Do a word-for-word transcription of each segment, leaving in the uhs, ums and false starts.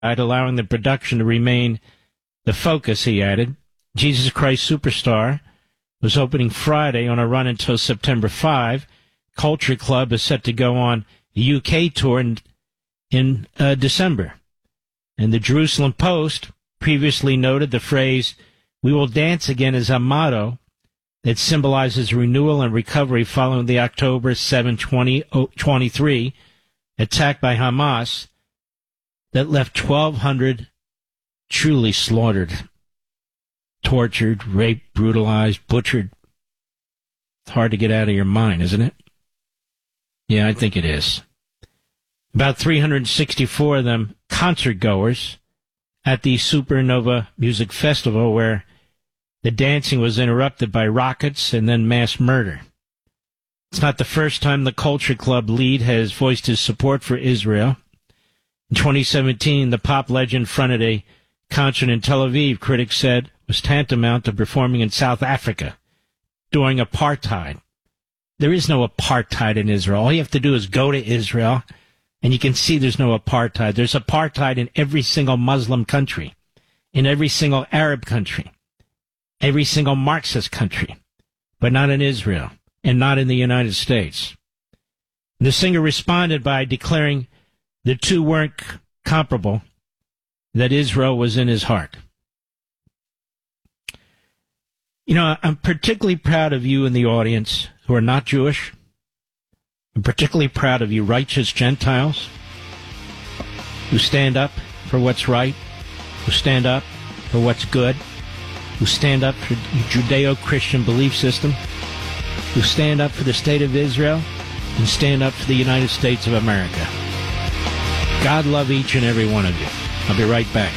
allowing the production to remain the focus, he added. Jesus Christ Superstar was opening Friday on a run until September fifth. Culture Club is set to go on the U K tour in, in uh, December. And the Jerusalem Post previously noted the phrase, "We will dance again," as a motto that symbolizes renewal and recovery following the October seventh, twenty twenty-three attack by Hamas that left twelve hundred truly slaughtered, tortured, raped, brutalized, butchered. It's hard to get out of your mind, isn't it? Yeah, I think it is. About three hundred sixty-four of them concert goers at the Supernova Music Festival, where the dancing was interrupted by rockets and then mass murder. It's not the first time the Culture Club lead has voiced his support for Israel. In twenty seventeen, the pop legend fronted a concert in Tel Aviv critics said was tantamount to performing in South Africa during apartheid. There is no apartheid in Israel. All you have to do is go to Israel, and you can see there's no apartheid. There's apartheid in every single Muslim country, in every single Arab country, every single Marxist country, but not in Israel, and not in the United States. The singer responded by declaring the two weren't comparable, that Israel was in his heart. You know, I'm particularly proud of you in the audience who are not Jewish. I'm particularly proud of you righteous Gentiles who stand up for what's right, who stand up for what's good, who stand up for the Judeo-Christian belief system, who stand up for the state of Israel, and stand up for the United States of America. God love each and every one of you. I'll be right back.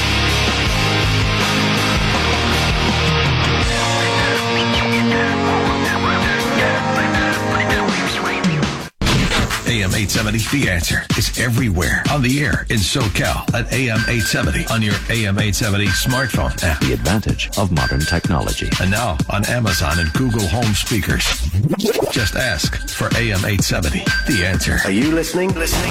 A M eight seventy, The Answer is everywhere on the air in SoCal at A M eight seventy on your A M eight seventy smartphone app. The advantage of modern technology. And now on Amazon and Google Home speakers. Just ask for A M eight seventy, The Answer. Are you listening? Listening?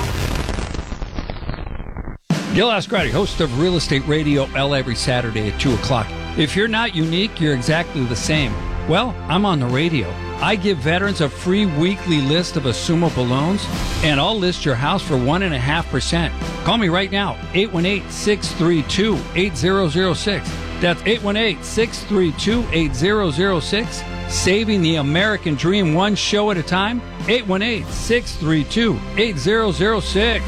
Gil Ascardi, host of Real Estate Radio L every Saturday at two o'clock. If you're not unique, you're exactly the same. Well, I'm on the radio. I give veterans a free weekly list of assumable loans, and I'll list your house for one point five percent. Call me right now, eight one eight, six three two, eight zero zero six. That's eight one eight, six three two, eight zero zero six. Saving the American dream one show at a time, eight one eight, six three two, eight zero zero six.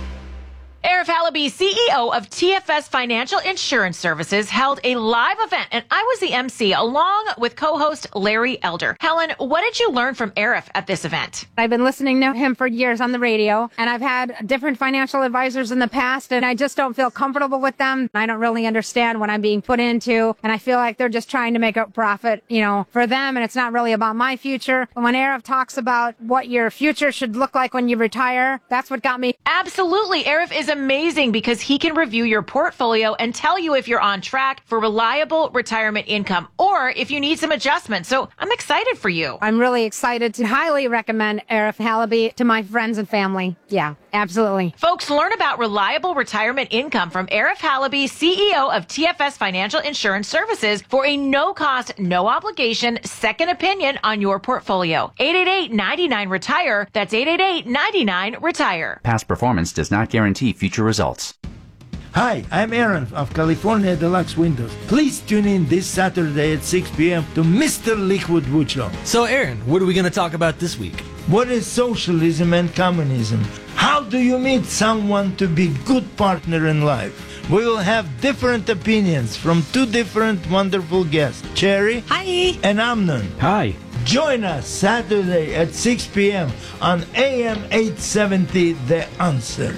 Arif Halaby, C E O of T F S Financial Insurance Services, held a live event, and I was the M C along with co-host Larry Elder. Helen, what did you learn from Arif at this event? I've been listening to him for years on the radio, and I've had different financial advisors in the past, and I just don't feel comfortable with them. I don't really understand what I'm being put into, and I feel like they're just trying to make a profit, you know, for them, and it's not really about my future. But when Arif talks about what your future should look like when you retire, that's what got me. Absolutely. Arif is amazing because he can review your portfolio and tell you if you're on track for reliable retirement income or if you need some adjustments. So I'm excited for you. I'm really excited to highly recommend Arif Halaby to my friends and family. Yeah, absolutely. Folks, learn about reliable retirement income from Arif Halaby, C E O of T F S Financial Insurance Services, for a no-cost, no-obligation second opinion on your portfolio. eight eight eight, nine nine, retire. That's eight eight eight, nine nine, retire. Past performance does not guarantee future results. Hi, I'm Aaron of California Deluxe Windows. Please tune in this Saturday at six p.m. to Mister Liquid Woodlawn. So, Aaron, what are we going to talk about this week? What is socialism and communism? How do you meet someone to be good partner in life? We will have different opinions from two different wonderful guests, Cherry Hi. and Amnon. Hi. Join us Saturday at six p.m. on A M eight seventy, The Answer.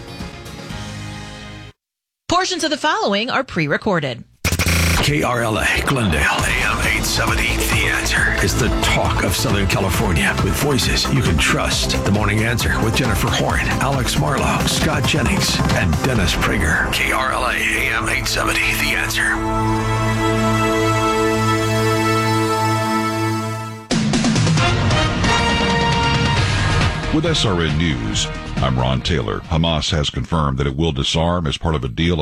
Portions of the following are pre-recorded. K R L A, Glendale, A M eight seventy, The Answer is the talk of Southern California with voices you can trust. The Morning Answer with Jennifer Horn, Alex Marlowe, Scott Jennings, and Dennis Prager. K R L A, A M eight seventy, The Answer. With S R N News, I'm Ron Taylor. Hamas has confirmed that it will disarm as part of a deal